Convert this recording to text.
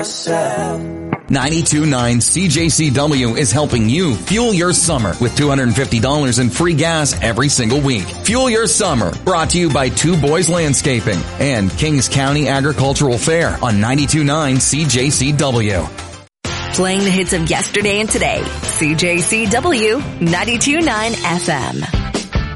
myself. 92.9 CJCW is helping you fuel your summer with $250 in free gas every single week. Fuel your summer, brought to you by Two Boys Landscaping and Kings County Agricultural Fair on 92.9 CJCW. Playing the hits of yesterday and today. CJCW 92.9 FM.